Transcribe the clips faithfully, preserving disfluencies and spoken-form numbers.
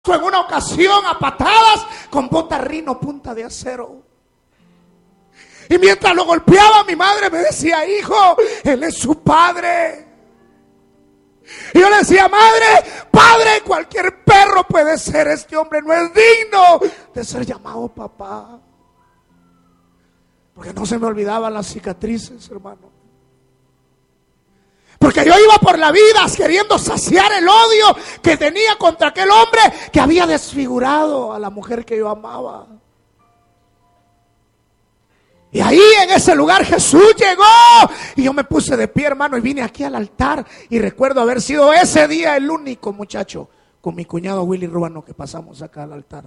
en una ocasión a patadas con botarrino punta de acero. Y mientras lo golpeaba, mi madre me decía: hijo, él es su padre. Y yo le decía: madre, padre, cualquier perro puede ser, este hombre no es digno de ser llamado papá. Porque no se me olvidaban las cicatrices, hermano. Porque yo iba por la vida queriendo saciar el odio que tenía contra aquel hombre que había desfigurado a la mujer que yo amaba. Y ahí en ese lugar Jesús llegó. Y yo me puse de pie, hermano, y vine aquí al altar. Y recuerdo haber sido ese día el único muchacho con mi cuñado Willy Ruano que pasamos acá al altar.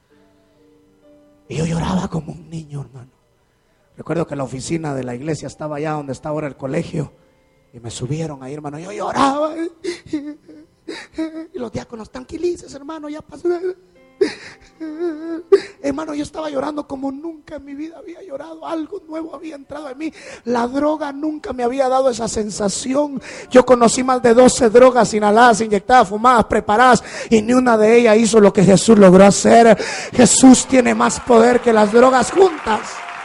Y yo lloraba como un niño, hermano. Recuerdo que la oficina de la iglesia estaba allá donde está ahora el colegio. Y me subieron ahí, hermano. Yo lloraba. Y los diáconos: tranquilices, hermano, ya pasó. Hermano, yo estaba llorando como nunca en mi vida había llorado. Algo nuevo había entrado en mí. La droga nunca me había dado esa sensación. Yo conocí más de doce drogas inhaladas, inyectadas, fumadas, preparadas, y ni una de ellas hizo lo que Jesús logró hacer. Jesús tiene más poder que las drogas juntas.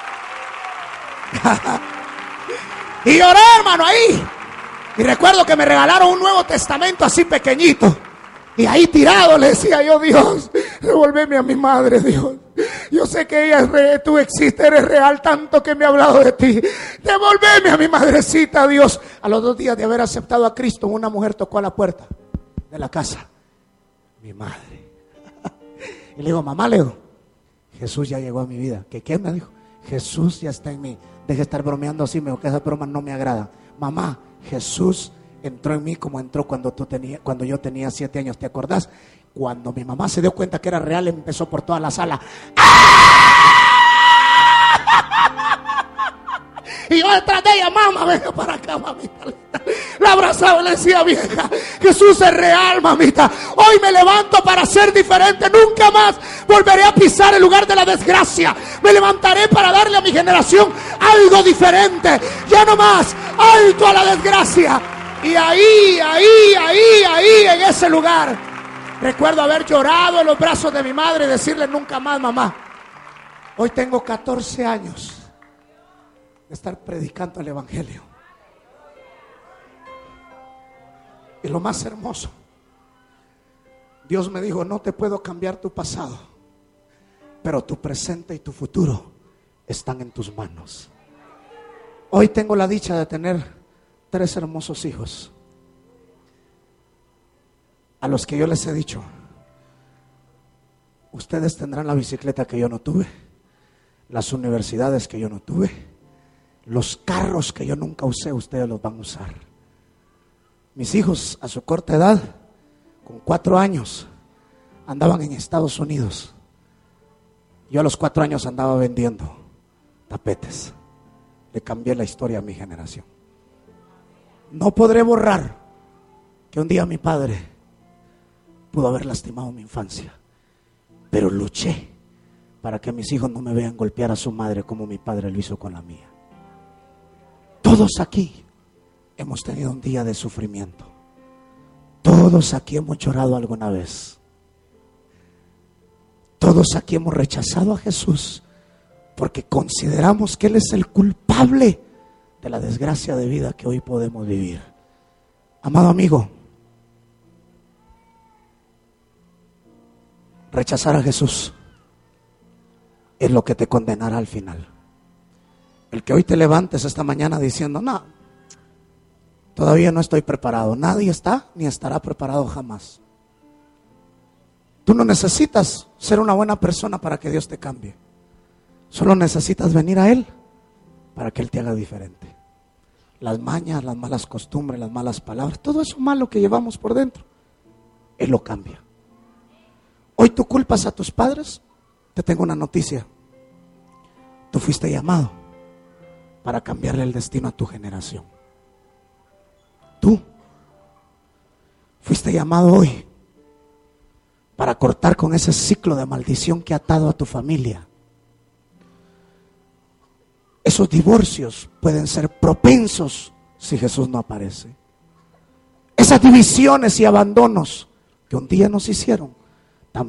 Y lloré, hermano, ahí. Y recuerdo que me regalaron un Nuevo Testamento así pequeñito. Y ahí tirado le decía yo: Dios, devuélveme a mi madre, Dios. Yo sé que ella es real, tú existes, eres real, tanto que me ha hablado de ti. Devuélveme a mi madrecita, Dios. A los dos días de haber aceptado a Cristo, una mujer tocó a la puerta de la casa. Mi madre. Y le digo: mamá, le digo, Jesús ya llegó a mi vida. ¿Qué qué? Me dijo: Jesús ya está en mí. Deje de estar bromeando así, me dijo, que esas bromas no me agradan. Mamá, Jesús entró en mí como entró cuando tú tenías, cuando yo tenía siete años, ¿te acordás? Cuando mi mamá se dio cuenta que era real, empezó por toda la sala. Y yo detrás de ella: mamá, venga para acá, mamita. La abrazaba y le decía: vieja, Jesús es real, mamita. Hoy me levanto para ser diferente. Nunca más volveré a pisar el lugar de la desgracia. Me levantaré para darle a mi generación algo diferente. Ya no más, alto a la desgracia. Y ahí, ahí, ahí, ahí, en ese lugar, recuerdo haber llorado en los brazos de mi madre y decirle: nunca más, mamá. Hoy tengo catorce años de estar predicando el evangelio. Y lo más hermoso, Dios me dijo: no te puedo cambiar tu pasado, pero tu presente y tu futuro están en tus manos. Hoy tengo la dicha de tener tres hermosos hijos, a los que yo les he dicho: ustedes tendrán la bicicleta que yo no tuve, las universidades que yo no tuve, los carros que yo nunca usé, ustedes los van a usar. Mis hijos, a su corta edad, con cuatro años, andaban en Estados Unidos. Yo a los cuatro años andaba vendiendo tapetes. Le cambié la historia a mi generación. No podré borrar que un día mi padre pudo haber lastimado mi infancia, pero luché para que mis hijos no me vean golpear a su madre como mi padre lo hizo con la mía. Todos aquí hemos tenido un día de sufrimiento. Todos aquí hemos llorado alguna vez. Todos aquí hemos rechazado a Jesús porque consideramos que Él es el culpable de la desgracia de vida que hoy podemos vivir. Amado amigo, rechazar a Jesús es lo que te condenará al final. El que hoy te levantes esta mañana diciendo: no, todavía no estoy preparado. Nadie está ni estará preparado jamás. Tú no necesitas ser una buena persona para que Dios te cambie. Solo necesitas venir a Él para que Él te haga diferente. Las mañas, las malas costumbres, las malas palabras, todo eso malo que llevamos por dentro, Él lo cambia. Hoy tú culpas a tus padres. Te tengo una noticia: tú fuiste llamado para cambiarle el destino a tu generación. Tú fuiste llamado hoy para cortar con ese ciclo de maldición que ha atado a tu familia. Esos divorcios pueden ser propensos si Jesús no aparece. Esas divisiones y abandonos que un día nos hicieron